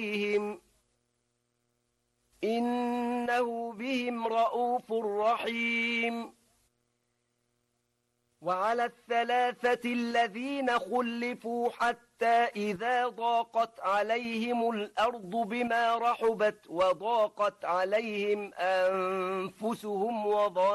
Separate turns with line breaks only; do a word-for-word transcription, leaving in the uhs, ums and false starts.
عليهم إنه بهم رءوف رحيم. وعلى الثلاثة الذين خلفوا حتى إذا ضاقت عليهم الأرض بما رحبت وضاقت عليهم أنفسهم وظنوا